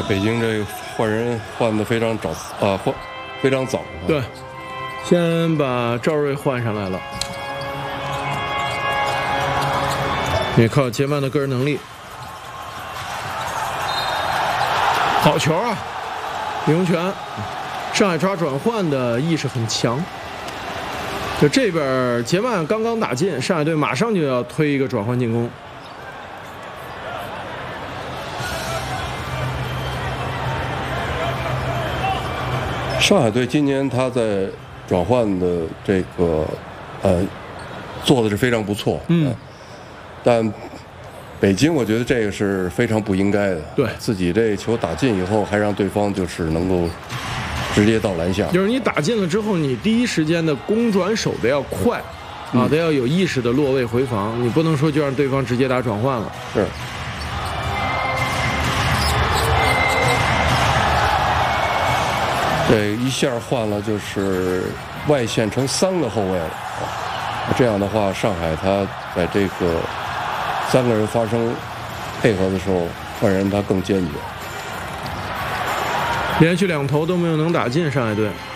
北京这个换人换的非常早非常早。 对，先把赵睿换上来了，也靠杰曼的个人能力。好球啊，李洪权！上海抓转换的意识很强。就这边杰曼刚刚打进，上海队马上就要推一个转换进攻。 上海队今年他在转换的这个做的是非常不错，但北京我觉得这个是非常不应该的。 对， 自己这球打进以后，还让对方就是能够直接到篮下。 就是你打进了之后，你第一时间的攻转手得要快，得要有意识的落位回防，你不能说就让对方直接打转换了。 是。这一下换了，就是外线成3个后卫了。这样的话，上海他在这个3个人发生配合的时候，换人他更坚决。 连续2投都没有能打进上海队。